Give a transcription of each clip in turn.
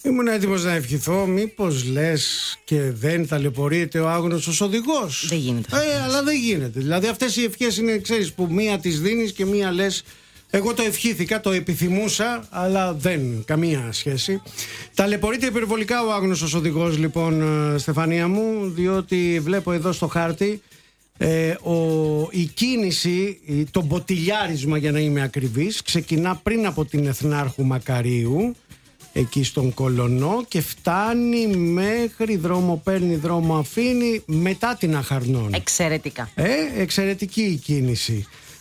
Ήμουν έτοιμος να ευχηθώ. Μήπως λες και δεν ταλαιπωρείται ο άγνωστος οδηγός? Δεν γίνεται. Αλλά δεν γίνεται. Δηλαδή αυτές οι ευχές είναι, ξέρεις, που μία τις δίνεις και μία λες. Εγώ το ευχήθηκα, το επιθυμούσα, αλλά δεν, καμία σχέση. Ταλαιπωρείται υπερβολικά ο άγνωστος οδηγός, λοιπόν, Στεφανία μου, διότι βλέπω εδώ στο χάρτη η κίνηση, το μποτιλιάρισμα, για να είμαι ακριβής, ξεκινά πριν από την Εθνάρχου Μακαρίου, εκεί στον Κολονό, και φτάνει μέχρι δρόμο, παίρνει δρόμο, αφήνει, μετά την Αχαρνών. Εξαιρετικά. Εξαιρετική η κίνηση.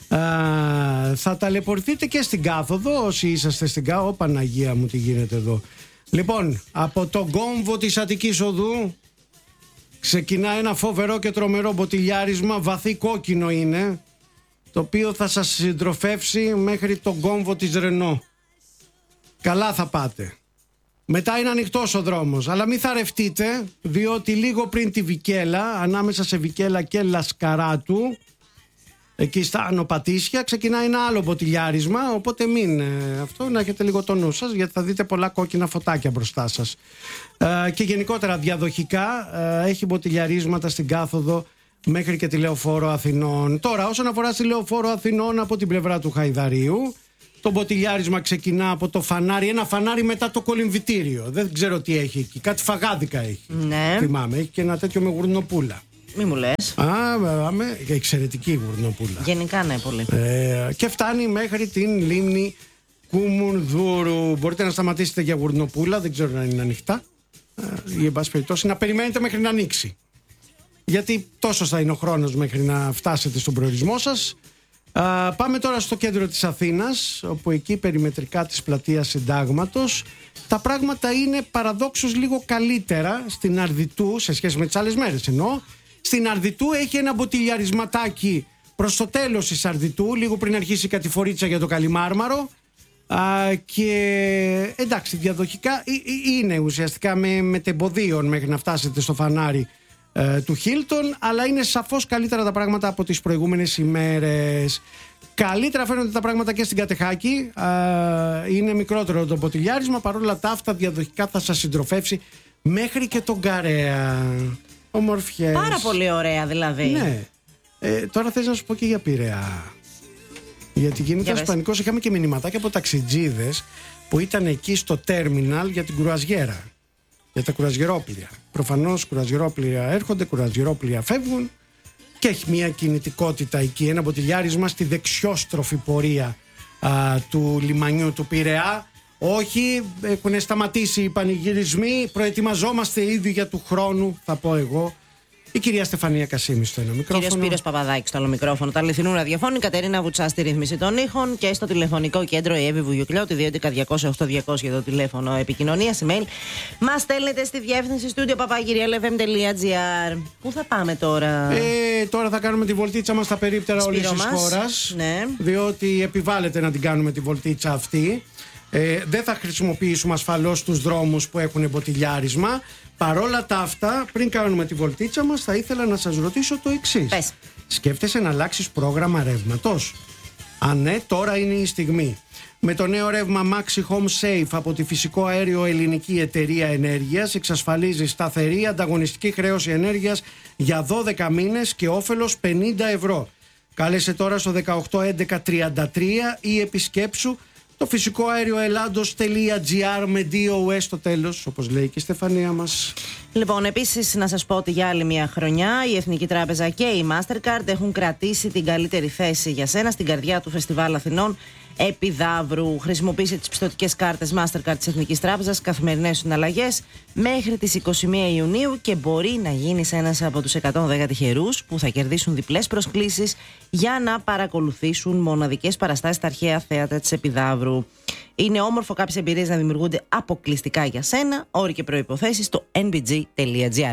Θα ταλαιπωρηθείτε και στην κάθοδο όσοι είσαστε στην κάθοδο. Παναγία μου, τι γίνεται εδώ. Λοιπόν, από τον κόμβο της Αττικής Οδού ξεκινά ένα φοβερό και τρομερό μποτιλιάρισμα. Βαθύ κόκκινο είναι, το οποίο θα σας συντροφεύσει μέχρι τον κόμβο της Ρενό. Καλά θα πάτε. Μετά είναι ανοιχτός ο δρόμος, αλλά μην θαρρευτείτε, διότι λίγο πριν τη Βικέλα, ανάμεσα σε Βικέλα και Λασκαράτου, εκεί στα Ανοπατήσια, ξεκινά ένα άλλο μποτιλιάρισμα. Οπότε μην αυτό, να έχετε λίγο το νου σας, γιατί θα δείτε πολλά κόκκινα φωτάκια μπροστά σας. Και γενικότερα διαδοχικά έχει μποτιλιαρίσματα στην κάθοδο μέχρι και τη Λεωφόρο Αθηνών. Τώρα, όσον αφορά στη Λεωφόρο Αθηνών από την πλευρά του Χαϊδαρίου, το μποτιλιάρισμα ξεκινά από το φανάρι, ένα φανάρι μετά το κολυμβητήριο. Δεν ξέρω τι έχει εκεί, κάτι φαγάδικα έχει. Ναι. Θυμάμαι, έχει και ένα τέτοιο με γουρνοπούλα. Μη μου λες. Εξαιρετική γουρνοπούλα. Γενικά ναι, πολύ. Και φτάνει μέχρι την λίμνη Κουμουνδούρου. Μπορείτε να σταματήσετε για γουρνοπούλα, δεν ξέρω αν είναι ανοιχτά, ή εν πάση περιπτώσει να περιμένετε μέχρι να ανοίξει, γιατί τόσο θα είναι ο χρόνος μέχρι να φτάσετε στον προορισμό σας. Πάμε τώρα στο κέντρο της Αθήνας, όπου εκεί περιμετρικά της πλατείας Συντάγματος τα πράγματα είναι παραδόξως λίγο καλύτερα. Στην Αρδιτού, σε σχέση με τις άλλες μέρες εννοώ, στην Αρδιτού έχει ένα μποτιλιαρισματάκι προς το τέλος της Αρδιτού, λίγο πριν αρχίσει η κατηφορίτσα για το Καλιμάρμαρο. Και εντάξει, διαδοχικά είναι ουσιαστικά με τεμποδίων μέχρι να φτάσετε στο φανάρι του Χίλτον, αλλά είναι σαφώς καλύτερα τα πράγματα από τις προηγούμενες ημέρες. Καλύτερα φαίνονται τα πράγματα και στην Κατεχάκη. Είναι μικρότερο το μποτιλιάρισμα, παρόλα τα αυτά διαδοχικά θα σας συντροφεύσει μέχρι και τον Καρέα. Ομορφιές. Πάρα πολύ ωραία δηλαδή. Ναι. Τώρα θες να σου πω και για Πειραιά, γιατί γίνεται ένας πανικός. Είχαμε και μηνυματάκια από ταξιτζίδες που ήταν εκεί στο τέρμιναλ για την κουραζιέρα, για τα κουραζιερόπλια. Προφανώς κουραζιερόπλια έρχονται, κουραζιερόπλια φεύγουν, και έχει μια κινητικότητα εκεί, ένα μποτιλιάρισμα στη δεξιόστροφη πορεία του λιμανιού του Πειραιά. Όχι, έχουν σταματήσει οι πανηγυρισμοί, προετοιμαζόμαστε ήδη για του χρόνου, θα πω εγώ. Η κυρία Στεφανία Κασίμη στο ένα μικρόφωνο. Κύριος Σπύρος Παπαδάκης στο άλλο μικρόφωνο. Τα αληθινού ραδιοφώνου. Η Κατερίνα Βουτσά στη ρύθμιση των ήχων. Και στο τηλεφωνικό κέντρο η Εύη Βουγιουκλιώτη, 211-200-8200 το τηλέφωνο επικοινωνίας. Email. Μας στέλνετε στη διεύθυνση studio@papagirialfm.gr. Πού θα πάμε τώρα? Τώρα θα κάνουμε τη βολτίτσα μας στα περίπτερα όλης της χώρας. Ναι. Διότι επιβάλλεται να την κάνουμε τη βολτίτσα αυτή. Δεν θα χρησιμοποιήσουμε ασφαλώς τους δρόμους που έχουν μποτιλιάρισμα. Παρόλα τα αυτά, πριν κάνουμε τη βολτίτσα μας, θα ήθελα να σας ρωτήσω το εξής. Πες. Σκέφτεσαι να αλλάξεις πρόγραμμα ρεύματος? Αν ναι, τώρα είναι η στιγμή. Με το νέο ρεύμα Maxi Home Safe από τη Φυσικό Αέριο Ελληνική Εταιρεία Ενέργειας εξασφαλίζει σταθερή ανταγωνιστική χρέωση ενέργειας για 12 μήνες και όφελος 50 ευρώ. Κάλεσε τώρα στο 181133 ή επισκέψου το φυσικό αέριο Ελλάδος.gr με DOS στο τέλος, όπως λέει και η Στεφανία μας. Λοιπόν, επίσης να σας πω ότι για άλλη μια χρονιά η Εθνική Τράπεζα και η Mastercard έχουν κρατήσει την καλύτερη θέση για σένα στην καρδιά του Φεστιβάλ Αθηνών Επιδαύρου. Χρησιμοποίησε τις πιστωτικές κάρτες Mastercard της Εθνικής Τράπεζας, καθημερινές συναλλαγές μέχρι τις 21 Ιουνίου και μπορεί να γίνεις ένας από τους 110 τυχερούς που θα κερδίσουν διπλές προσκλήσεις για να παρακολουθήσουν μοναδικές παραστάσεις στα αρχαία θέατρα της Επιδαύρου. Είναι όμορφο κάποιες εμπειρίες να δημιουργούνται αποκλειστικά για σένα. Όροι και προϋποθέσεις στο nbg.gr.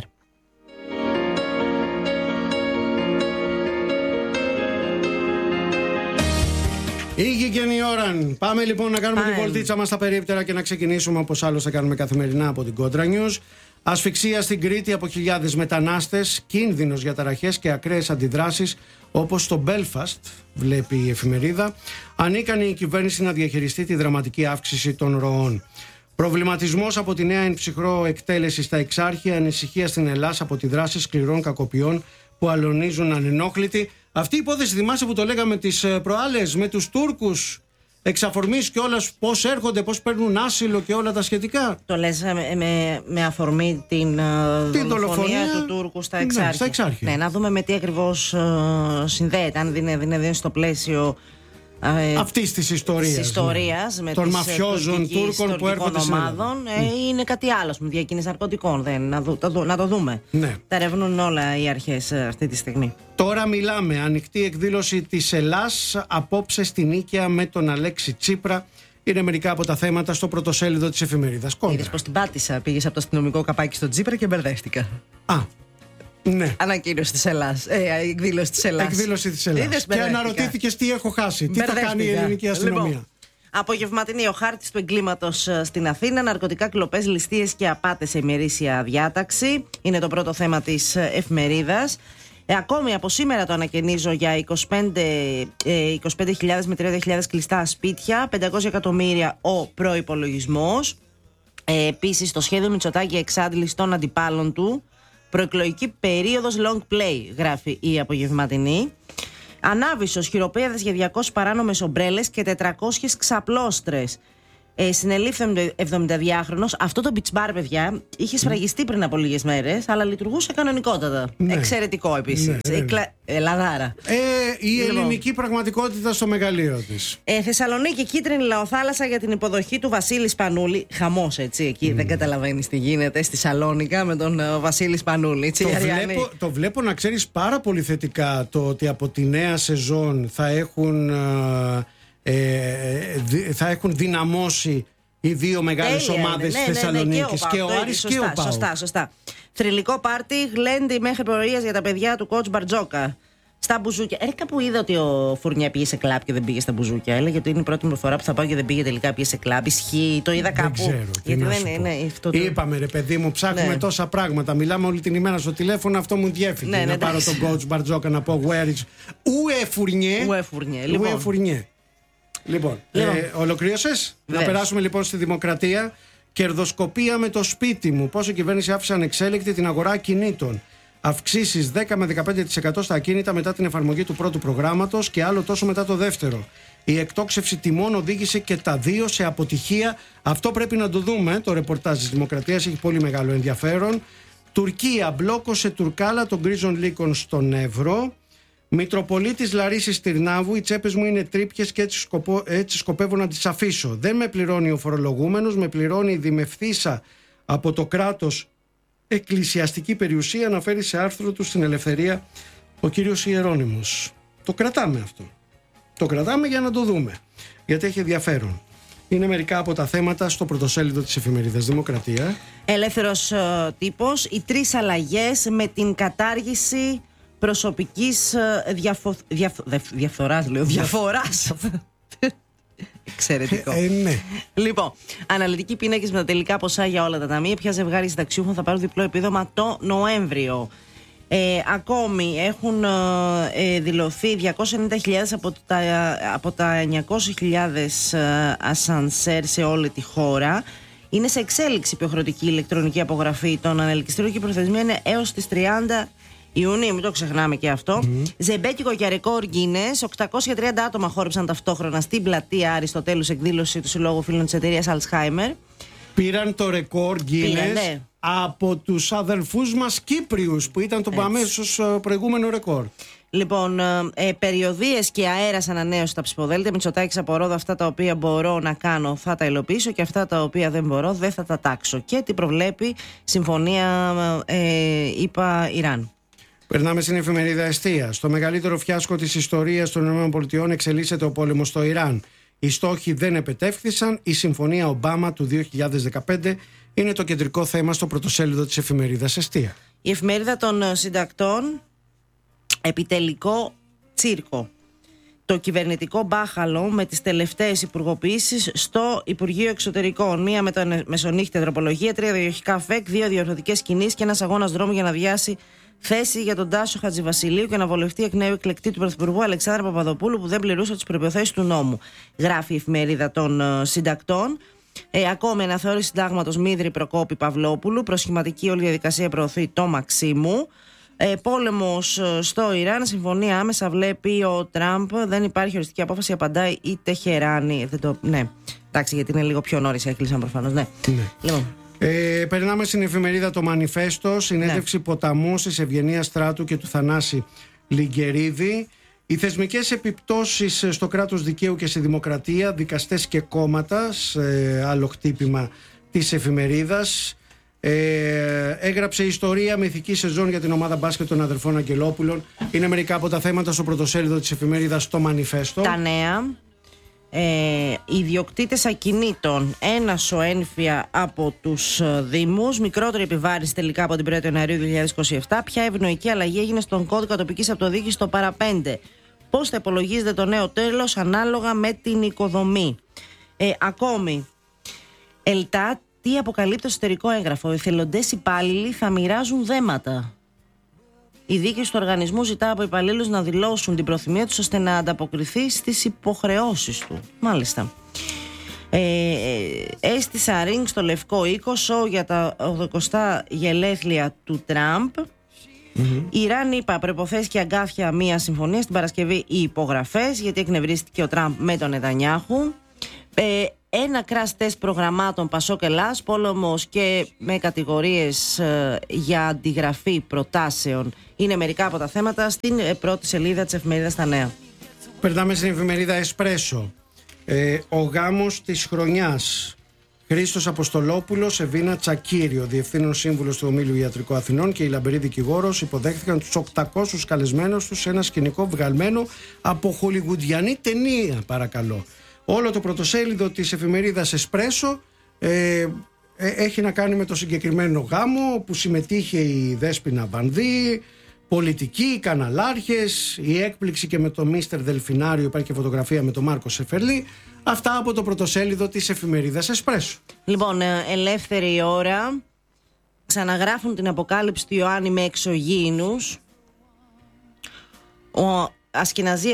Ήγηκε η ώρα. Πάμε λοιπόν να κάνουμε τη βολτίτσα μας στα περίπτερα και να ξεκινήσουμε όπως άλλως θα κάνουμε καθημερινά από την Contra News. Ασφυξία στην Κρήτη από χιλιάδες μετανάστες, κίνδυνος για ταραχές και ακραίες αντιδράσεις όπως στο Belfast, βλέπει η εφημερίδα. Ανίκανη η κυβέρνηση να διαχειριστεί τη δραματική αύξηση των ροών. Προβληματισμός από τη νέα ενψυχρό εκτέλεση στα Εξάρχεια, ανησυχία στην Ελλάδα από τη δράση σκληρών κακοποιών που αλωνίζουν ανενόχλητοι. Αυτή η υπόθεση, θυμάσαι που το λέγαμε τις προάλλες με τους Τούρκους εξαφορμής και όλα, πώς έρχονται, πώς παίρνουν άσυλο και όλα τα σχετικά. Το λες με αφορμή την δολοφονία του Τούρκου στα Εξάρχεια. Ναι, στα Εξάρχεια. Ναι, να δούμε με τι ακριβώς συνδέεται, αν είναι στο πλαίσιο αυτής της ιστορίας, με των τις μαφιόζων Τούρκων που έρχονται στην Ελλάδα. Είναι κάτι άλλο, με διακίνηση ναρκωτικών. Να το δούμε. Ναι. Τα ερευνούν όλα οι αρχές αυτή τη στιγμή. Τώρα μιλάμε. Ανοιχτή εκδήλωση της Ελλάς απόψε στην Νίκαια με τον Αλέξη Τσίπρα. Είναι μερικά από τα θέματα στο πρωτοσέλιδο της εφημερίδας. Είδες πως την πάτησα. Πήγες από το αστυνομικό καπάκι στον Τσίπρα και μπερδεύτηκα. Ναι. Ανακοίνωση της Ελλάς. Εκδήλωση της Ελλάς. Εκδήλωση της Ελλάς. Και αναρωτήθηκες τι έχω χάσει. Τι θα κάνει η ελληνική αστυνομία. Λοιπόν, απογευματινή ο χάρτης του εγκλήματος στην Αθήνα. Ναρκωτικά, κλοπές, ληστείες και απάτες σε ημερήσια διάταξη. Είναι το πρώτο θέμα της εφημερίδας. Ακόμη από σήμερα το ανακαινίζω για 25.000 με 30.000 κλειστά σπίτια. 500 εκατομμύρια ο προϋπολογισμός. Επίσης το σχέδιο Μητσοτάκη εξάντληση των αντιπάλων του. Προεκλογική περίοδος long play, γράφει η απογευματινή. Ανάβησος, χειροπέδες για 200 παράνομες ομπρέλες και 400 ξαπλώστρες. Συνελήφθη 72χρονος. Αυτό το beach bar, παιδιά, είχε σφραγιστεί πριν από λίγες μέρες, αλλά λειτουργούσε κανονικότατα. Ναι. Εξαιρετικό επίσης. Ναι. Λαδάρα. Η ελληνική πραγματικότητα στο μεγαλείο της. Θεσσαλονίκη, κίτρινη λαοθάλασσα για την υποδοχή του Βασίλη Σπανούλη. Χαμός, έτσι, εκεί. Δεν καταλαβαίνεις τι γίνεται στη Σαλόνικα με τον Βασίλη Σπανούλη. Έτσι, το βλέπω να ξέρεις πάρα πολύ θετικά το ότι από τη νέα σεζόν θα έχουν δυναμώσει οι δύο μεγάλες ομάδες της Θεσσαλονίκης, και ο Άρης και ο ΠΑΟΚ. Σωστά. Θρυλικό πάρτι, γλέντι μέχρι προορίας για τα παιδιά του coach Μπαρτζόκα. Στα μπουζούκια. Κάπου είδα ότι ο Φουρνιέ πήγε σε κλαμπ και δεν πήγε στα μπουζούκια. Έλεγε ότι είναι η πρώτη φορά που θα πάω και δεν πήγε τελικά, πήγε σε κλαμπ. Ισχύει, το είδα κάπου. Δεν ξέρω. Γιατί είπαμε, ρε παιδί μου, ψάχνουμε τόσα πράγματα. Μιλάμε όλη την ημέρα στο τηλέφωνο, αυτό μου διέφυγε. Να πάρω τον coach Μπαρτζόκα να πω where is. Ουε Φουρνιέ. Λοιπόν, ολοκλήρωσες? Να περάσουμε λοιπόν στη δημοκρατία. Κερδοσκοπία με το σπίτι μου. Πώς η κυβέρνηση άφησε ανεξέλεκτη την αγορά ακινήτων. Αυξήσεις 10 με 15% στα ακίνητα μετά την εφαρμογή του πρώτου προγράμματος και άλλο τόσο μετά το δεύτερο. Η εκτόξευση τιμών οδήγησε και τα δύο σε αποτυχία. Αυτό πρέπει να το δούμε. Το ρεπορτάζ της Δημοκρατίας έχει πολύ μεγάλο ενδιαφέρον. Τουρκία μπλόκωσε Τουρκάλα των γκρίζων λύκων στον Εύρο. Μητροπολίτης Λαρίσης Τυρνάβου, οι τσέπες μου είναι τρύπιες και έτσι σκοπεύω να τις αφήσω. Δεν με πληρώνει ο φορολογούμενος, με πληρώνει η δημευθύσα από το κράτος εκκλησιαστική περιουσία, αναφέρει σε άρθρο του στην Ελευθερία ο κύριος Ιερώνυμος. Το κρατάμε αυτό. Το κρατάμε για να το δούμε, γιατί έχει ενδιαφέρον. Είναι μερικά από τα θέματα στο πρωτοσέλιδο της εφημερίδας Δημοκρατία. Ελεύθερος τύπος, οι 3 αλλαγές με την κατάργηση προσωπικής διαφοράς. Εξαιρετικό. Ναι. Λοιπόν, αναλυτικοί πίνακες με τα τελικά ποσά για όλα τα ταμεία. Ποια ζευγάρι συνταξιούχων θα πάρουν διπλό επίδομα το Νοέμβριο. Ακόμη έχουν δηλωθεί 290.000 από τα 900.000 ασανσέρ σε όλη τη χώρα. Είναι σε εξέλιξη υποχρεωτική ηλεκτρονική απογραφή των ανελκυστήρων και η προθεσμία είναι έως τις 30 Ιουνίου, μην το ξεχνάμε και αυτό. Ζεμπέκικο για ρεκόρ Guinness. 830 άτομα χόρεψαν ταυτόχρονα στην πλατεία Αριστοτέλους, εκδήλωση του Συλλόγου Φίλων της εταιρείας Alzheimer. Πήραν το ρεκόρ Guinness από τους αδελφούς μας Κύπριους, που ήταν το αμέσως προηγούμενο ρεκόρ. Λοιπόν, περιοδίες και αέρας ανανέωση στα ψηφοδέλτια. Μητσοτάκης απορρόδω, αυτά τα οποία μπορώ να κάνω θα τα υλοποιήσω και αυτά τα οποία δεν μπορώ δεν θα τα τάξω. Και τι προβλέπει συμφωνία ΗΠΑ Ιράν. Περνάμε στην εφημερίδα Εστία. Στο μεγαλύτερο φιάσκο της ιστορίας των ΗΠΑ εξελίσσεται ο πόλεμος στο Ιράν. Οι στόχοι δεν επετεύχθησαν. Η συμφωνία Ομπάμα του 2015 είναι το κεντρικό θέμα στο πρωτοσέλιδο της εφημερίδας Εστία. Η εφημερίδα των συντακτών, επιτελικό τσίρκο. Το κυβερνητικό μπάχαλο με τις τελευταίες υπουργοποιήσεις στο Υπουργείο Εξωτερικών. Μία με τον μεσονύχτη τροπολογία, 3 διοχικά ΦΕΚ, 2 διορθωτικές κινήσεις και ένας αγώνας δρόμου για να διάσει θέση για τον Τάσο Χατζηβασιλείου και να βολευτεί εκ νέου εκλεκτή του Πρωθυπουργού Αλεξάνδρα Παπαδοπούλου, που δεν πληρούσε τις προϋποθέσεις του νόμου. Γράφει η εφημερίδα των συντακτών. Ακόμη, αναθεώρηση συντάγματος Μίδρη Προκόπη Παυλόπουλου. Προσχηματική όλη διαδικασία προωθεί το Μαξίμου. Πόλεμος στο Ιράν. Συμφωνία άμεσα βλέπει ο Τραμπ. Δεν υπάρχει οριστική απόφαση. Απαντάει η Τεχεράνη. Ναι, εντάξει, γιατί είναι λίγο πιο νωρίς. Έκλεισαν προφανώς. Ναι. Λοιπόν. Περνάμε στην εφημερίδα Το Μανιφέστο. Συνέντευξη ποταμού της Ευγενίας Στράτου και του Θανάση Λιγκερίδη. Οι θεσμικές επιπτώσεις στο κράτος δικαίου και στη δημοκρατία, δικαστές και κόμματα, άλλο χτύπημα της εφημερίδας. Έγραψε ιστορία με ηθική σεζόν για την ομάδα μπάσκετ των αδερφών Αγγελόπουλων. Είναι μερικά από τα θέματα στο πρωτοσέλιδο της εφημερίδας Το Μανιφέστο. Τα νέα. Ιδιοκτήτες ακινήτων ένασο ένφια από τους Δήμους. Μικρότερη επιβάρηση τελικά από την 1η Ιανουαρίου 2027. Ποια ευνοϊκή αλλαγή έγινε στον κώδικα τοπικής αυτοδιοίκησης στο παραπέντε. Πώς θα υπολογίζεται το νέο τέλος ανάλογα με την οικοδομή. Ακόμη, ΕΛΤΑ, τι αποκαλύπτει το εσωτερικό έγγραφο. Οι εθελοντές υπάλληλοι θα μοιράζουν δέματα. Η διοίκηση του οργανισμού ζητά από υπαλλήλους να δηλώσουν την προθυμία τους ώστε να ανταποκριθεί στις υποχρεώσεις του. Μάλιστα. Έστησα ring στο Λευκό Οίκο, σοου για τα 80 γενέθλια του Τραμπ. Ιράν, είπα, προϋποθέσεις και αγκάθια μία συμφωνία. Στην Παρασκευή οι υπογραφές, γιατί εκνευρίστηκε ο Τραμπ με τον Νετανιάχου. Ένα crash test προγραμμάτων Πασόκ Ελλάς, πόλεμος και με κατηγορίες για αντιγραφή προτάσεων είναι μερικά από τα θέματα στην πρώτη σελίδα της εφημερίδας Τα Νέα. Περνάμε στην εφημερίδα Εσπρέσο. Ο γάμος της χρονιάς. Χρήστος Αποστολόπουλος, Εβίνα Τσακύριο, διευθύνων σύμβουλος του Ομίλου Ιατρικού Αθηνών και η λαμπερή δικηγόρος υποδέχθηκαν τους 800 καλεσμένους τους σε ένα σκηνικό βγαλμένο από χολιγουντιανή ταινία, παρακαλώ. Όλο το πρωτοσέλιδο της εφημερίδας Εσπρέσο έχει να κάνει με το συγκεκριμένο γάμο που συμμετείχε η Δέσποινα Βανδύ, πολιτικοί, καναλάρχες, η έκπληξη και με το Μίστερ Δελφινάριο, υπάρχει και φωτογραφία με τον Μάρκο Σεφερλή. Αυτά από το πρωτοσέλιδο της εφημερίδας Εσπρέσο. Λοιπόν, ελεύθερη ώρα. Ξαναγράφουν την αποκάλυψη του Ιωάννη με εξωγήινους. Ο Ασκηναζή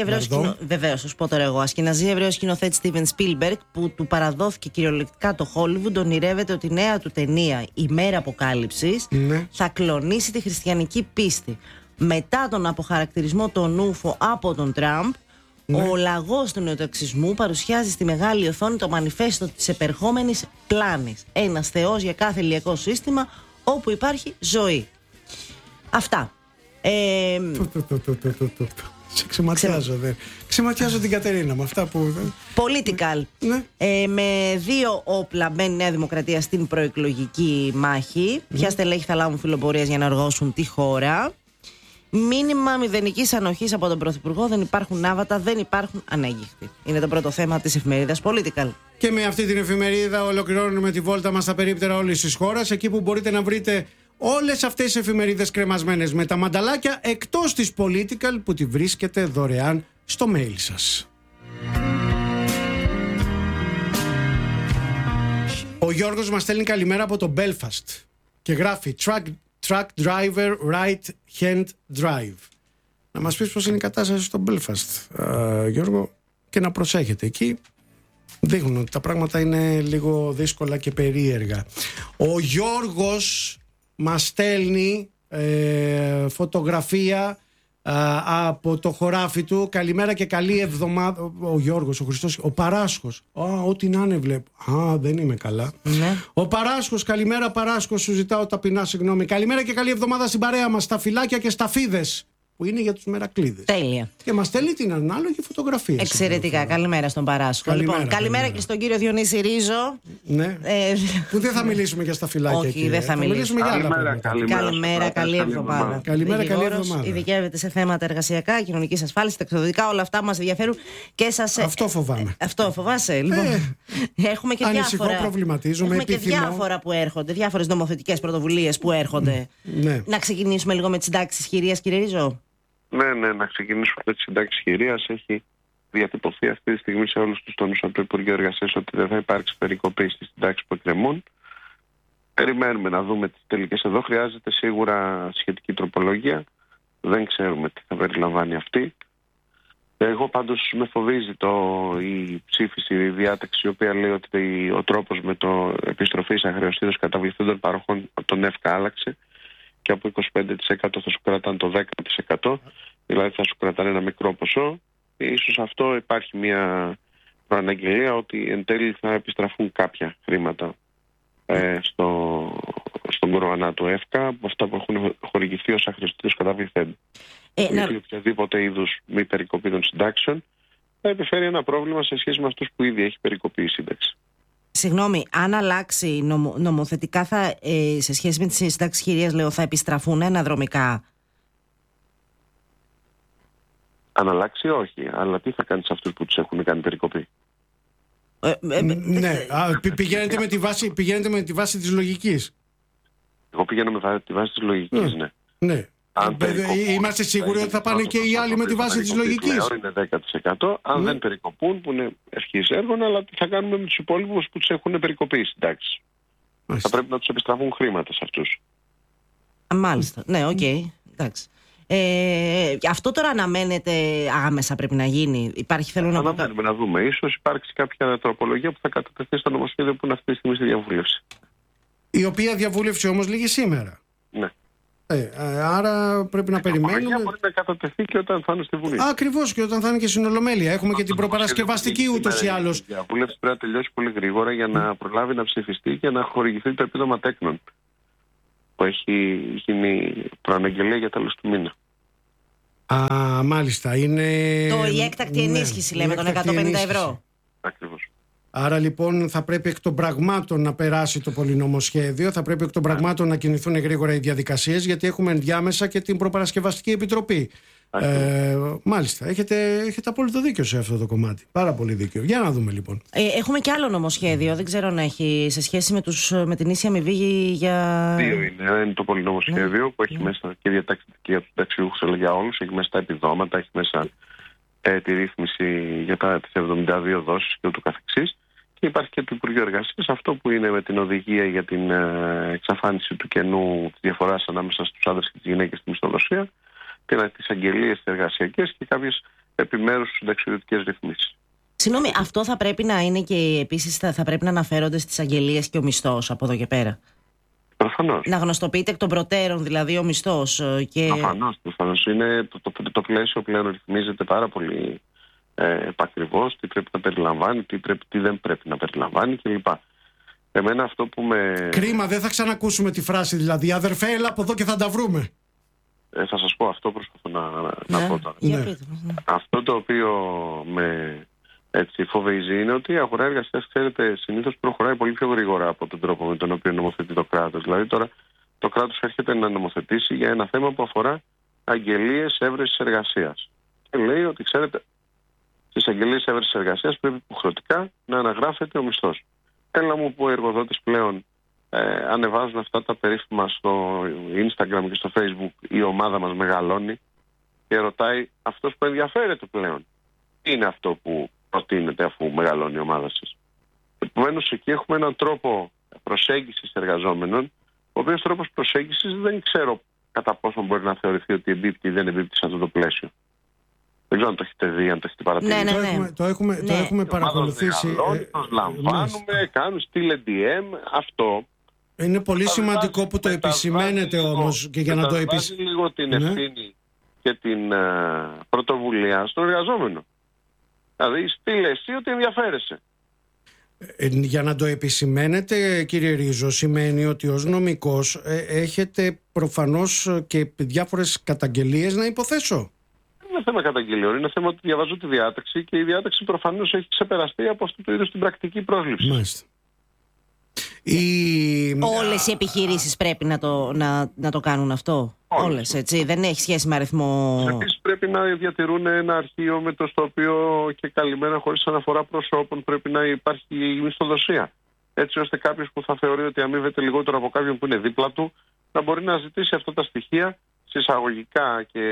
Εβραίος σκηνοθέτη Στίβεν Σπίλμπεργκ, που του παραδόθηκε κυριολεκτικά το Χόλιβουντ, ονειρεύεται ότι η νέα του ταινία «Η Μέρα Αποκάλυψης» θα κλονίσει τη χριστιανική πίστη. Μετά τον αποχαρακτηρισμό των ούφο από τον Τραμπ, ο λαγός του νεοταξισμού παρουσιάζει στη μεγάλη οθόνη το μανιφέστο της επερχόμενης πλάνης. Ένας θεός για κάθε ηλιακό σύστημα όπου υπάρχει ζωή. Αυτά. Σε ξεματιάζω, ξεματιάζω την Κατερίνα με αυτά που... Political. Ναι. Με δύο όπλα μπαίνει η Νέα Δημοκρατία στην προεκλογική μάχη. Ποια στελέχη θα λάβουν φιλοπορίες για να οργώσουν τη χώρα. Μήνυμα μηδενικής ανοχής από τον Πρωθυπουργό. Δεν υπάρχουν άβατα, δεν υπάρχουν ανέγγιχτοι. Είναι το πρώτο θέμα της εφημερίδας Political. Και με αυτή την εφημερίδα ολοκληρώνουμε τη βόλτα μας στα περίπτερα όλης της χώρας. Εκεί που μπορείτε να βρείτε όλες αυτές τις εφημερίδες κρεμασμένες με τα μανταλάκια, εκτός της Political που τη βρίσκεται δωρεάν στο mail σας. Ο Γιώργος μας στέλνει καλημέρα από το Belfast και γράφει truck driver right hand drive. Να μας πεις πώς είναι η κατάσταση στο Belfast, Γιώργο, και να προσέχετε εκεί. Δείχνουν ότι τα πράγματα είναι λίγο δύσκολα και περίεργα. Ο Γιώργος μας στέλνει φωτογραφία από το χωράφι του. Καλημέρα και καλή εβδομάδα. Ο Γιώργος, ο Χριστός, ο Παράσχος. Ό,τι να είναι βλέπω. Δεν είμαι καλά. Ναι. Ο Παράσχος, καλημέρα Παράσχος, σου ζητάω ταπεινά συγγνώμη. Καλημέρα και καλή εβδομάδα στην παρέα μας, στα φυλάκια και στα φίδες, που είναι για τους μερακλείδες. Τέλεια. Και μας στέλνει την ανάλογη φωτογραφία. Εξαιρετικά. Καλημέρα στον Παράσχο. Καλημέρα και στον κύριο Διονύση Ρίζο. Ναι. Που δεν θα μιλήσουμε για στα φυλάκια. Όχι, δεν θα μιλήσουμε για άλλα. Καλημέρα, καλή εβδομάδα. Καλημέρα, καλή εβδομάδα. Ειδικεύεται σε θέματα εργασιακά, κοινωνικής ασφάλισης, ταξιδιωτικά, όλα αυτά μας ενδιαφέρουν και σας. Αυτό φοβάμαι. Αυτό φοβάσαι, λοιπόν. Έχουμε και ανησυχώ, προβληματίζομαι. Έχουμε και διάφορα που έρχονται, διάφορες νομοθετικές πρωτοβουλίες που έρχονται. Ναι. Να ξεκινήσουμε λίγο με τις συντάξεις χειρίας, κύριε Ρίζο. Ναι, να ξεκινήσουμε με τις συντάξεις χειρίας. Έχει διατυπωθεί αυτή τη στιγμή σε όλους τους τόνους από το Υπουργείο Εργασίας ότι δεν θα υπάρξει περικοπή στις συντάξεις που εκκρεμούν. Περιμένουμε να δούμε τις τελικές εδώ. Χρειάζεται σίγουρα σχετική τροπολογία. Δεν ξέρουμε τι θα περιλαμβάνει αυτή. Εγώ πάντως με φοβίζει η ψήφιση, η διάταξη, η οποία λέει ότι ο τρόπος με το επιστροφής αχρεωστήτως καταβληθέντων παροχών από τον ΕΦΚΑ άλλαξε και από 25% θα σου κρατάνε το 10%, δηλαδή θα σου κρατάνε ένα μικρό ποσό. Ίσως αυτό υπάρχει μια προαναγγελία ότι εν τέλει θα επιστραφούν κάποια χρήματα στον κοροανά του ΕΦΚΑ από αυτά που έχουν χορηγηθεί ως αχρεωστήτως καταβληθέντων. Γιατί οποιαδήποτε είδους μη περικοπή των συντάξεων θα επιφέρει ένα πρόβλημα σε σχέση με αυτούς που ήδη έχει περικοπεί η σύνταξη. Συγγνώμη, αν αλλάξει νομοθετικά σε σχέση με τις συντάξεις χειρίας, λέω, θα επιστραφούν αναδρομικά? Αν αλλάξει, όχι. Αλλά τι θα κάνει σε αυτούς που τους έχουν κάνει περικοπή? Ναι, πηγαίνετε με τη βάση της λογικής. Εγώ πηγαίνω με τη βάση της λογικής, ναι. Ναι. Είμαστε σίγουροι ότι θα πάνε και οι άλλοι με τη βάση της λογικής? Είναι 10%. Αν δεν περικοπούν, που είναι ευχής έργων, αλλά τι θα κάνουμε με τους υπόλοιπους που τους έχουν περικοπεί οι συντάξεις? Θα πρέπει να τους επιστραφούν χρήματα σε αυτούς. Μάλιστα. Ναι, οκ. Εντάξει. Αυτό τώρα αναμένεται άμεσα, πρέπει να γίνει? Αναμένουμε να δούμε. Ίσως υπάρξει κάποια τροπολογία που θα κατατεθεί στο νομοσχέδιο που είναι αυτή τη στιγμή στη διαβούλευση. Η οποία διαβούλευση όμως λήγει σήμερα. Ναι. Άρα πρέπει να περιμένουμε. Η μπορεί να κατατεθεί και όταν θα είναι στη Βουλή. Ακριβώς, και όταν θα είναι και στην Ολομέλεια. Έχουμε και την προπαρασκευαστική ούτως ή άλλως. Η διαβούλευση πρέπει να τελειώσει πολύ γρήγορα για να προλάβει να ψηφιστεί και να χορηγηθεί το επίδομα τέκνων που έχει γίνει προαναγγελία για τέλος του μήνα. Μάλιστα. Είναι η έκτακτη ενίσχυση, λέμε, των 150 ευρώ. Ακριβώς. Άρα λοιπόν θα πρέπει εκ των πραγμάτων να περάσει το πολυνομοσχέδιο, θα πρέπει εκ των πραγμάτων να κινηθούν γρήγορα οι διαδικασίες, γιατί έχουμε ενδιάμεσα και την προπαρασκευαστική επιτροπή. Μάλιστα, έχετε απόλυτο δίκιο σε αυτό το κομμάτι. Πάρα πολύ δίκιο. Για να δούμε λοιπόν. Έχουμε και άλλο νομοσχέδιο, δεν ξέρω αν έχει σε σχέση με την ίση αμοιβή για... Δύο είναι. Ένα είναι το πολυνομοσχέδιο που έχει μέσα και διατάξει για τους συνταξιούχους, αλλά για όλους. Έχει μέσα τα επιδόματα, έχει μέσα τη ρύθμιση για τις 72 δόσεις και ούτω καθεξής. Και υπάρχει και το Υπουργείο Εργασίας, αυτό που είναι με την οδηγία για την εξαφάνιση του κενού, της διαφοράς ανάμεσα στους άντρες και τις γυναίκες στη μισθοδοσία, τις αγγελίες εργασιακές και κάποιες επιμέρους συνταξιδιωτικές ρυθμίσεις. Συγγνώμη, αυτό θα πρέπει να είναι και επίσης θα πρέπει να αναφέρονται στις αγγελίες και ο μισθός από εδώ και πέρα? Προφανώς. Να γνωστοποιείται εκ των προτέρων δηλαδή ο μισθός και... Προφανώς. Είναι το πλαίσιο πλέον ρυθμίζεται πάρα πολύ επακριβώς, τι πρέπει να περιλαμβάνει, τι δεν πρέπει να περιλαμβάνει κλπ. Εμένα αυτό που με... Κρίμα, δεν θα ξανακούσουμε τη φράση δηλαδή «Αδερφέ, έλα από εδώ και θα τα βρούμε». Θα σας πω, αυτό προσπαθώ να πω τώρα. Ναι. Αυτό το οποίο με φοβίζει είναι ότι η αγορά εργασίας, ξέρετε, συνήθως προχωράει πολύ πιο γρήγορα από τον τρόπο με τον οποίο νομοθετεί το κράτος. Δηλαδή τώρα το κράτος έρχεται να νομοθετήσει για ένα θέμα που αφορά αγγελίες έβρεσης εργασίας. Και λέει ότι, ξέρετε, στις αγγελίες έβρεσης εργασίας πρέπει υποχρεωτικά να αναγράφεται ο μισθός. Έλα μου που οι εργοδότες πλέον ανεβάζουν αυτά τα περίφημα στο Instagram και στο Facebook, η ομάδα μας μεγαλώνει, και ρωτάει αυτός που ενδιαφέρεται πλέον τι είναι αυτό που προτείνεται αφού μεγαλώνει η ομάδα σας. Επομένως εκεί έχουμε έναν τρόπο προσέγγισης εργαζόμενων, ο οποίος τρόπος προσέγγισης δεν ξέρω κατά πόσο μπορεί να θεωρηθεί ότι εμπίπτει ή δεν εμπίπτει σε αυτό το πλαίσιο. Δεν ξέρω αν το έχετε δει, αν το έχετε παρατηρήσει. Ναι. Το έχουμε παρακολουθήσει. Τους λαμβάνουμε, κάνουν στείλε DM, αυτό. Είναι πολύ σημαντικό που το επισημαίνετε όμως, και για να το επισημαίνετε λίγο την ευθύνη και την πρωτοβουλία στον εργαζόμενο. Δηλαδή στείλε εσύ ότι ενδιαφέρεσαι. Για να το επισημαίνετε, κύριε Ρίζο, σημαίνει ότι ως νομικός έχετε προφανώς και διάφορες καταγγελίες να υποθέσω. Δεν είναι θέμα καταγγελιών, είναι θέμα ότι διαβάζω τη διάταξη και η διάταξη προφανώς έχει ξεπεραστεί από αυτού του είδους την πρακτική πρόσληψη. Μάλιστα. Όλες οι επιχειρήσεις πρέπει να το κάνουν αυτό. Όλες, έτσι. Δεν έχει σχέση με αριθμό. Επίσης πρέπει να διατηρούν ένα αρχείο με το στο οποίο και καλυμμένα χωρίς αναφορά προσώπων πρέπει να υπάρχει η μισθοδοσία. Έτσι ώστε κάποιος που θα θεωρεί ότι αμείβεται λιγότερο από κάποιον που είναι δίπλα του να μπορεί να ζητήσει αυτά τα στοιχεία συσσαγωγικά και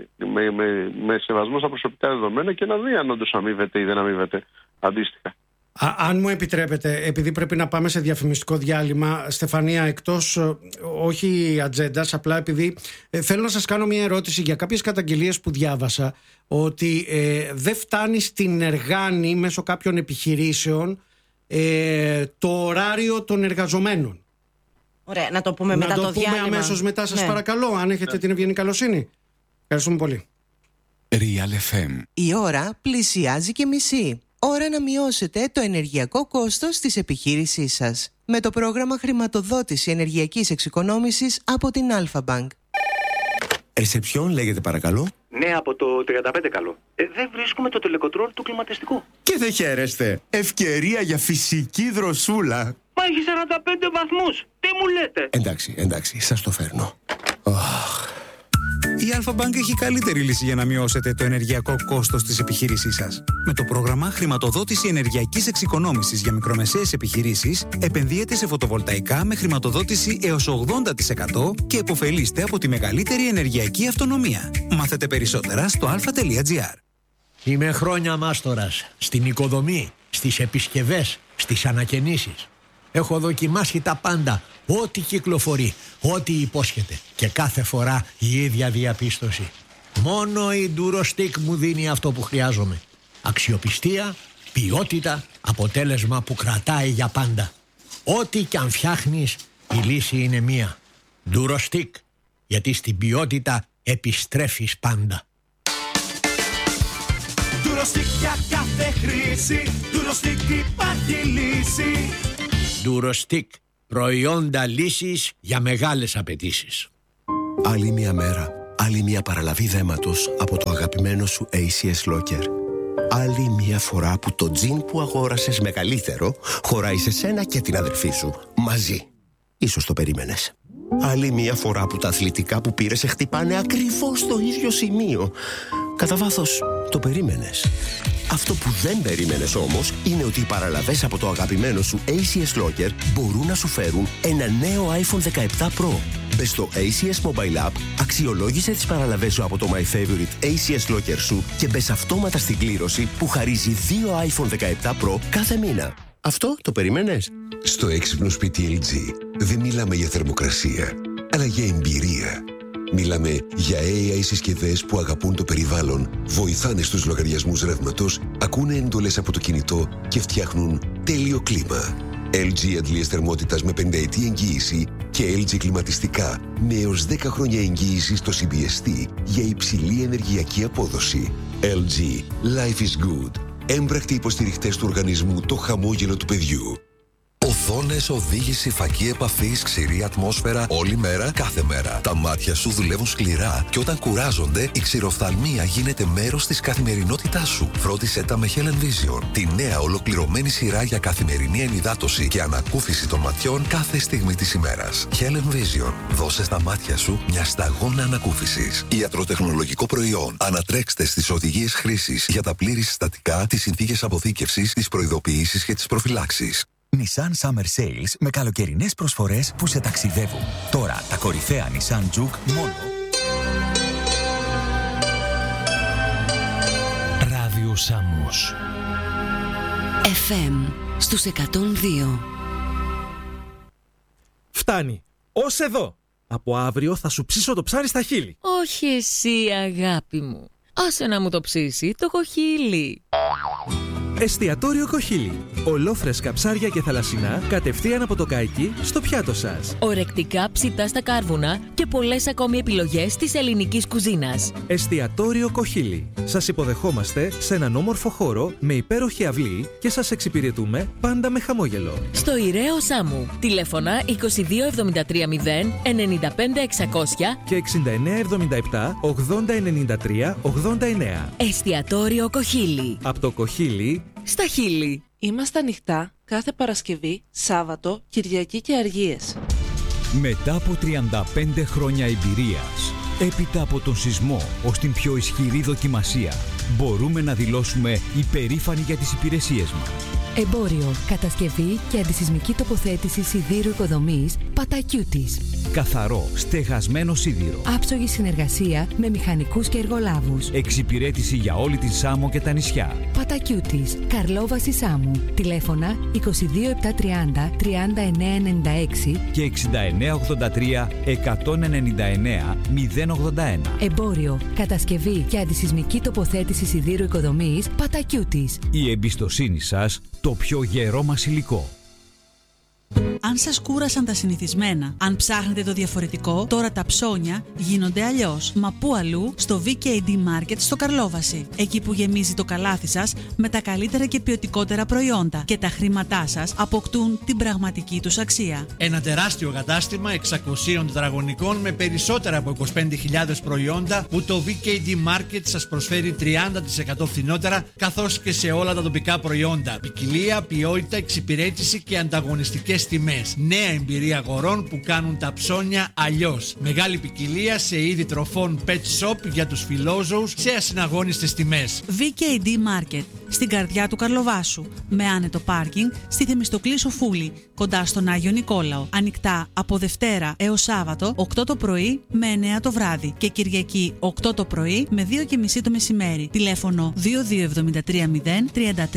με σεβασμό στα προσωπικά δεδομένα και να δει αν όντως αμείβεται ή δεν αμείβεται αντίστοιχα. Αν μου επιτρέπετε, επειδή πρέπει να πάμε σε διαφημιστικό διάλειμμα, Στεφανία, εκτός όχι ατζέντας, απλά επειδή θέλω να σας κάνω μια ερώτηση για κάποιες καταγγελίες που διάβασα, ότι δεν φτάνει στην Εργάνη μέσω κάποιων επιχειρήσεων το ωράριο των εργαζομένων. Ωραία, να το πούμε μετά το διάλειμμα. Να το πούμε αμέσως μετά, σας παρακαλώ, αν έχετε την ευγενή καλοσύνη. Ευχαριστούμε πολύ. Real FM. Η ώρα πλησιάζει και μισή. Ώρα να μειώσετε το ενεργειακό κόστος της επιχείρησής σας με το πρόγραμμα χρηματοδότηση ενεργειακής εξοικονόμησης από την Αλφα-Bank. Ρεσεψιόν λέγεται παρακαλώ. Ναι, από το 35 καλό. Δεν βρίσκουμε το τελεκοτρόλ του κλιματιστικού. Και δεν χαίρεστε. Ευκαιρία για φυσική δροσούλα. Μα έχει 45 βαθμούς. Τι μου λέτε? Εντάξει, σας το φέρνω. Η Alpha Bank έχει καλύτερη λύση για να μειώσετε το ενεργειακό κόστος της επιχείρησής σας. Με το πρόγραμμα χρηματοδότηση ενεργειακής εξοικονόμησης για μικρομεσαίες επιχειρήσεις, επενδύετε σε φωτοβολταϊκά με χρηματοδότηση έως 80% και επωφελείστε από τη μεγαλύτερη ενεργειακή αυτονομία. Μάθετε περισσότερα στο alpha.gr. Είμαι χρόνια μάστορας στην οικοδομή, στις επισκευές, στις ανακαινήσεις. Έχω δοκιμάσει τα πάντα, ό,τι κυκλοφορεί, ό,τι υπόσχεται. Και κάθε φορά η ίδια διαπίστωση. Μόνο η Durostec μου δίνει αυτό που χρειάζομαι. Αξιοπιστία, ποιότητα, αποτέλεσμα που κρατάει για πάντα. Ό,τι κι αν φτιάχνεις, η λύση είναι μία. Durostec, γιατί στην ποιότητα επιστρέφεις πάντα. Durostec για κάθε χρήση, Durostec υπάρχει λύση. Durostec, προϊόντα λύσης για μεγάλες απαιτήσεις. Άλλη μια μέρα, άλλη μια παραλαβή δέματος από το αγαπημένο σου ACS Locker. Άλλη μια φορά που το τζιν που αγόρασες μεγαλύτερο χωράει σε σένα και την αδερφή σου μαζί. Ίσως το περίμενες. Άλλη μια φορά που τα αθλητικά που πήρες σε χτυπάνε ακριβώς στο ίδιο σημείο. Κατά βάθος το περίμενες. Αυτό που δεν περίμενες όμως είναι ότι οι παραλαβές από το αγαπημένο σου ACS Locker μπορούν να σου φέρουν ένα νέο iPhone 17 Pro. Μπες στο ACS Mobile App, αξιολόγησε τις παραλαβές σου από το My Favorite ACS Locker σου και μπες αυτόματα στην κλήρωση που χαρίζει 2 iPhone 17 Pro κάθε μήνα. Αυτό το περίμενες? Στο έξυπνο σπίτι LG δεν μιλάμε για θερμοκρασία, αλλά για εμπειρία. Μιλάμε για AI συσκευές που αγαπούν το περιβάλλον, βοηθάνε στους λογαριασμούς ρεύματος, ακούνε εντολές από το κινητό και φτιάχνουν τέλειο κλίμα. LG αντλίες θερμότητας με 50 ετή εγγύηση και LG κλιματιστικά με έως 10 χρόνια εγγύηση στο CBST για υψηλή ενεργειακή απόδοση. LG. Life is good. Έμπρακτοι υποστηριχτές του οργανισμού Το Χαμόγελο του Παιδιού. Οθόνες, οδήγηση, φακή επαφής, ξηρή ατμόσφαιρα, όλη μέρα, κάθε μέρα. Τα μάτια σου δουλεύουν σκληρά και όταν κουράζονται, η ξηροφθαλμία γίνεται μέρος της καθημερινότητάς σου. Φρόντισέ τα με Helen Vision, τη νέα ολοκληρωμένη σειρά για καθημερινή ενυδάτωση και ανακούφιση των ματιών κάθε στιγμή της ημέρας. Helen Vision, δώσε στα μάτια σου μια σταγόνα ανακούφισης. Ιατροτεχνολογικό προϊόν. Ανατρέξτε στις οδηγίες χρήσης για τα πλήρη συστατικά, τις συνθήκες αποθήκευσης, τις προειδοποιήσεις και τις προφυλάξεις. Nissan Summer Sales με καλοκαιρινές προσφορές που σε ταξιδεύουν. Τώρα τα κορυφαία Nissan Juke μόνο. Ράδιο Σάμμος FM στους 102. Φτάνει. Ως εδώ. Από αύριο θα σου ψήσω το ψάρι στα χείλη. Όχι εσύ αγάπη μου. Άσε να μου το ψήσει το κοχύλι. Εστιατόριο Κοχύλι. Ολόφρεσκα ψάρια και θαλασσινά κατευθείαν από το καϊκί στο πιάτο σας. Ορεκτικά ψητά στα κάρβουνα και πολλές ακόμη επιλογές της ελληνικής κουζίνας. Εστιατόριο Κοχύλι. Σας υποδεχόμαστε σε έναν όμορφο χώρο με υπέροχη αυλή και σας εξυπηρετούμε πάντα με χαμόγελο. Στο Ιραίο Σάμου. Τηλέφωνα 22 73 0 95 600 και 69 77 80 93 89. Εστιατόριο Κοχύλι. Από το Κοχύλι στα χείλη. Είμαστε ανοιχτά κάθε Παρασκευή, Σάββατο, Κυριακή και Αργίες. Μετά από 35 χρόνια εμπειρίας, έπειτα από τον σεισμό ως την πιο ισχυρή δοκιμασία, μπορούμε να δηλώσουμε υπερήφανοι για τις υπηρεσίες μας. Εμπόριο, κατασκευή και αντισεισμική τοποθέτηση σιδήρου οικοδομής Πατακιούτης. Καθαρό, στεγασμένο σίδηρο. Άψογη συνεργασία με μηχανικούς και εργολάβους. Εξυπηρέτηση για όλη την Σάμο και τα νησιά. Πατακιούτης, Καρλόβαση Σάμου. Τηλέφωνα 22730 3996 και 6983 199 081. Εμπόριο, κατασκευή και αντισυσμική τοποθέτηση σιδήρου οικοδομής Πατακιούτης. Η εμπιστοσύνη σας, το πιο γερό μας υλικό. Αν σας κούρασαν τα συνηθισμένα, αν ψάχνετε το διαφορετικό, τώρα τα ψώνια γίνονται αλλιώς. Μα πού αλλού? Στο VKD Market στο Καρλόβαση. Εκεί που γεμίζει το καλάθι σας με τα καλύτερα και ποιοτικότερα προϊόντα και τα χρήματά σας αποκτούν την πραγματική τους αξία. Ένα τεράστιο κατάστημα 600 τετραγωνικών με περισσότερα από 25.000 προϊόντα που το VKD Market σας προσφέρει 30% φθηνότερα, καθώς και σε όλα τα τοπικά προϊόντα. Ποικιλία, ποιότητα, εξυπηρέτηση και ανταγωνιστικές τιμές. Νέα εμπειρία αγορών που κάνουν τα ψώνια αλλιώς. Μεγάλη ποικιλία σε είδη τροφών pet shop για τους φιλόζωους σε ασυναγώνιστες τιμές. VKD Market, στην καρδιά του Καρλοβάσου, με άνετο πάρκινγκ στη Θεμιστοκλή Σοφούλη, κοντά στον Άγιο Νικόλαο. Ανοιχτά από Δευτέρα έως Σάββατο 8 το πρωί με 9 το βράδυ και Κυριακή 8 το πρωί με 2:30 το μεσημέρι. Τηλέφωνο 22730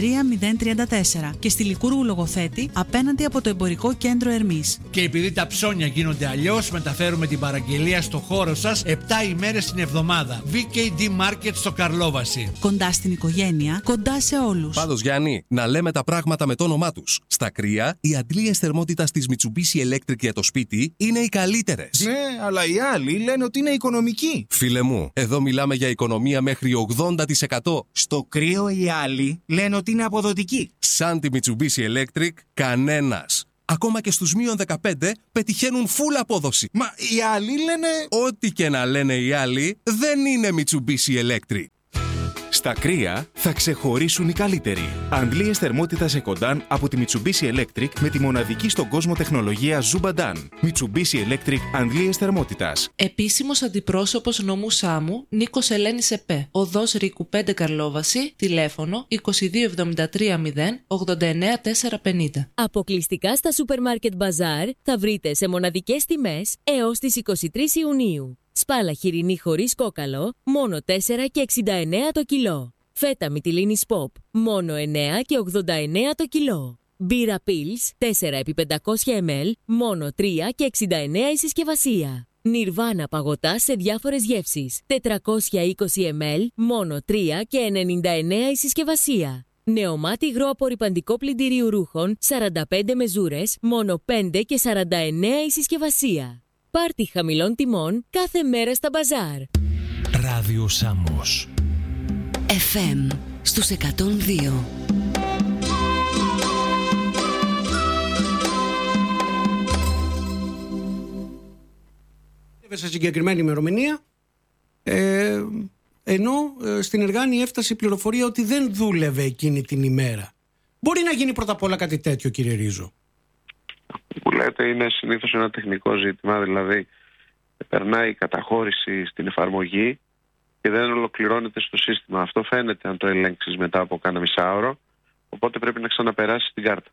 33034 και στη Λικούρου Λογοθέτη απέναντι από το Εμπορικό Κέντρο Ερμής. Και επειδή τα ψώνια γίνονται αλλιώς, μεταφέρουμε την παραγγελία στο χώρο σας 7 ημέρες την εβδομάδα. VKD Market στο Καρλόβαση. Κοντά στην οικογένεια, κοντά σε όλους. Πάντως, Γιάννη, να λέμε τα πράγματα με το όνομά τους. Στα κρύα, οι αντλίες θερμότητας της Mitsubishi Electric για το σπίτι είναι οι καλύτερες. Ναι, αλλά οι άλλοι λένε ότι είναι οικονομικοί. Φίλε μου, εδώ μιλάμε για οικονομία μέχρι 80%. Στο κρύο οι άλλοι λένε ότι είναι αποδοτικοί. Σαν τη Mitsubishi Electric, κανένας. Ακόμα και στους -15 πετυχαίνουν full απόδοση. Μα οι άλλοι λένε... Ό,τι και να λένε οι άλλοι, δεν είναι Mitsubishi Electric. Στα κρύα θα ξεχωρίσουν οι καλύτεροι. Αντλίες θερμότητας Ecodan από τη Mitsubishi Electric με τη μοναδική στον κόσμο τεχνολογία Zubadan. Mitsubishi Electric αντλίες θερμότητας. Επίσημος αντιπρόσωπος νομού Σάμου, Νίκος Ελένης ΕΠΕ. Οδός Ρίκου 5 Καρλόβαση, τηλέφωνο 22730 89450. Αποκλειστικά στα Supermarket Bazaar θα βρείτε σε μοναδικές τιμές έως τις 23 Ιουνίου. Σπάλα χοιρινή χωρίς κόκαλο, μόνο 4 και 69 το κιλό. Φέτα Μυτιλίνης Pop, μόνο 9 και 89 το κιλό. Μπύρα Pils, 4 επί 500 ml, μόνο 3 και 69 η συσκευασία. Νιρβάνα παγωτά σε διάφορες γεύσεις, 420 ml, μόνο 3 και 99 η συσκευασία. Νεομάτι υγρό απορρυπαντικό πλυντηρίου ρούχων, 45 μεζούρες, μόνο 5 και 49 η συσκευασία. Πάρτι χαμηλών τιμών κάθε μέρα στα μπαζάρ. Ράδιο Σάμος. FM στους 102. Σε συγκεκριμένη ημερομηνία, ενώ στην Εργάνη έφτασε η πληροφορία ότι δεν δούλευε εκείνη την ημέρα. Μπορεί να γίνει πρώτα απ' όλα κάτι τέτοιο, κύριε Ρίζο? Που λέτε είναι συνήθως ένα τεχνικό ζήτημα, δηλαδή περνάει η καταχώρηση στην εφαρμογή και δεν ολοκληρώνεται στο σύστημα. Αυτό φαίνεται αν το ελέγξεις μετά από κάνα μισάωρο, οπότε πρέπει να ξαναπεράσει στην κάρτα.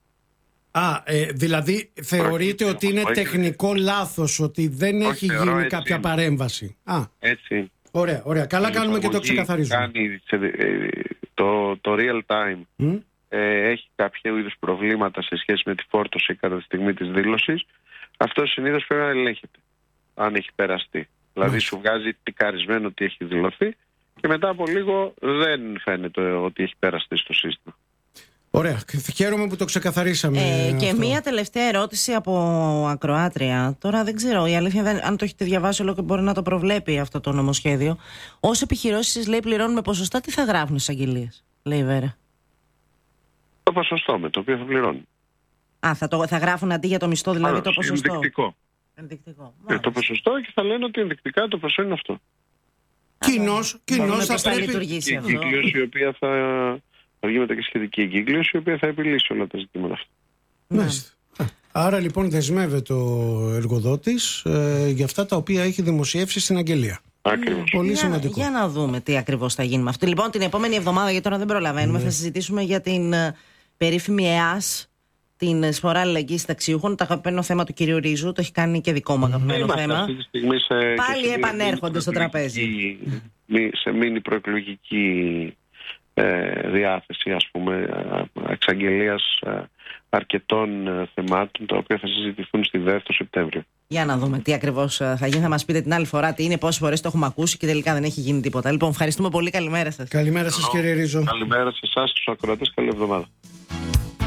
Δηλαδή θεωρείτε ότι είναι τεχνικό λάθος, ότι δεν έχει γίνει κάποια παρέμβαση? Έτσι. Ωραία. Καλά κάνουμε και το ξεκαθαρίζουμε. Κάνει το real time. Έχει κάποια είδους προβλήματα σε σχέση με τη φόρτωση κατά τη στιγμή της δήλωσης. Αυτό συνήθως πρέπει να ελέγχεται αν έχει περαστεί. Δηλαδή σου βγάζει τικαρισμένο ότι έχει δηλωθεί και μετά από λίγο δεν φαίνεται ότι έχει περαστεί στο σύστημα. Ωραία, χαίρομαι που το ξεκαθαρίσαμε. Και μία τελευταία ερώτηση από ακροάτρια. Τώρα δεν ξέρω, η αλήθεια αν το έχετε διαβάσει όλο και μπορεί να το προβλέπει αυτό το νομοσχέδιο. Ως επιχειρήσεις, λέει, πληρώνουμε ποσοστά, τι θα γράφουν στις αγγελίες, λέει η Βέρα? Το ποσοστό με το οποίο θα πληρώνουν. Θα γράφουν αντί για το μισθό, δηλαδή το ποσοστό. Ενδεικτικό. Το ποσοστό και θα λένε ότι ενδεικτικά το ποσό είναι αυτό. Κοινώς θα λειτουργήσει αυτό. Η εγκύκλωση η οποία θα βγει μετά και σχετική εγκύκλωση, η οποία θα επιλύσει όλα τα ζητήματα αυτά. Μάλιστα. Άρα λοιπόν δεσμεύεται ο εργοδότης για αυτά τα οποία έχει δημοσιεύσει στην αγγελία. Ακριβώς. Πολύ σημαντικό. Για να δούμε τι ακριβώς θα γίνει με αυτό. Λοιπόν, την επόμενη εβδομάδα, γιατί τώρα δεν προλαβαίνουμε, θα συζητήσουμε για την περίφημη ΕΑΣ, την εισφορά αλληλεγγύης ταξιούχων. Το αγαπημένο θέμα του κυρίου Ρίζου, το έχει κάνει και δικό μου αγαπημένο θέμα. Πάλι επανέρχονται στο τραπέζι. Σε μήνυ προεκλογική διάθεση, ας πούμε, εξαγγελίας αρκετών θεμάτων, τα οποία θα συζητηθούν στη ΔΕΘ το Σεπτέμβριο. Για να δούμε τι ακριβώς θα γίνει. Θα μας πείτε την άλλη φορά τι είναι, πόσες φορές το έχουμε ακούσει και τελικά δεν έχει γίνει τίποτα. Λοιπόν, ευχαριστούμε πολύ. Καλημέρα σας. Καλημέρα σας, κύριε Ρίζο. Καλημέρα σε εσάς, τους ακροατές. Καλή εβδομάδα.